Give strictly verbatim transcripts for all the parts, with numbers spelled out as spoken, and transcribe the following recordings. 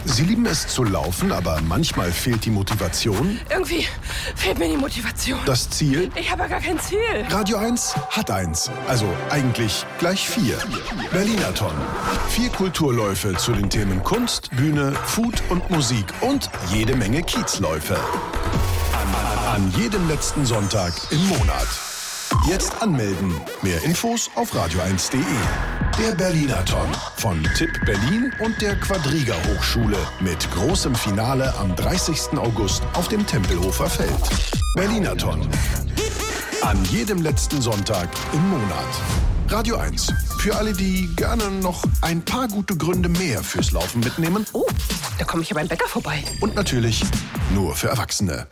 Sie lieben es zu laufen, aber manchmal fehlt die Motivation? Irgendwie fehlt mir die Motivation. Das Ziel? Ich habe ja gar kein Ziel. Radio eins hat eins. Also eigentlich gleich vier. Berlinathon. Vier Kulturläufe zu den Themen Kunst, Bühne, Food und Musik und jede Menge Kiezläufe. An, an jedem letzten Sonntag im Monat. Jetzt anmelden. Mehr Infos auf radio eins punkt de. Der Berlinathon von Tipp Berlin und der Quadriga Hochschule mit großem Finale am dreißigsten August auf dem Tempelhofer Feld. Berlinathon. An jedem letzten Sonntag im Monat. Radio eins. Für alle, die gerne noch ein paar gute Gründe mehr fürs Laufen mitnehmen. Oh, da komme ich ja beim Bäcker vorbei. Und natürlich nur für Erwachsene.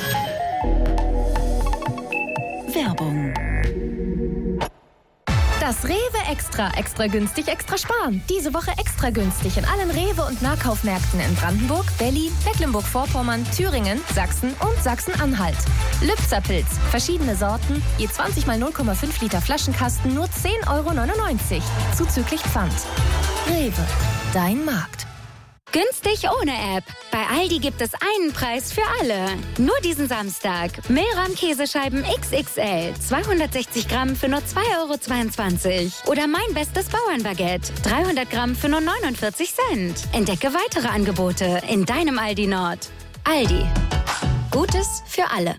Werbung. Das Rewe Extra, extra günstig, extra sparen. Diese Woche extra günstig in allen Rewe- und Nahkaufmärkten in Brandenburg, Berlin, Mecklenburg-Vorpommern, Thüringen, Sachsen und Sachsen-Anhalt. Lübzer-Pilz, verschiedene Sorten, je zwanzig mal null Komma fünf Liter Flaschenkasten, nur zehn Euro neunundneunzig. Zuzüglich Pfand. Rewe, dein Markt. Günstig ohne App. Bei Aldi gibt es einen Preis für alle. Nur diesen Samstag. Mehlrahm-Käsescheiben X X L. zweihundertsechzig Gramm für nur zwei Euro zweiundzwanzig. Oder mein bestes Bauernbaguette. dreihundert Gramm für nur neunundvierzig Cent. Entdecke weitere Angebote in deinem Aldi Nord. Aldi. Gutes für alle.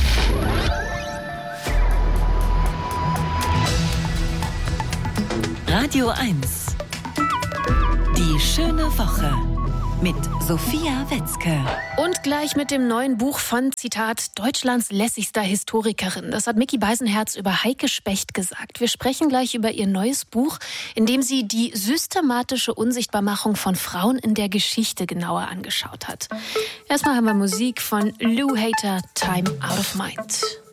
Radio eins. Die schöne Woche. Mit Sophia Wetzke. Und gleich mit dem neuen Buch von, Zitat, Deutschlands lässigster Historikerin. Das hat Micky Beisenherz über Heike Specht gesagt. Wir sprechen gleich über ihr neues Buch, in dem sie die systematische Unsichtbarmachung von Frauen in der Geschichte genauer angeschaut hat. Erstmal haben wir Musik von Lou Hater, Time Out of Mind.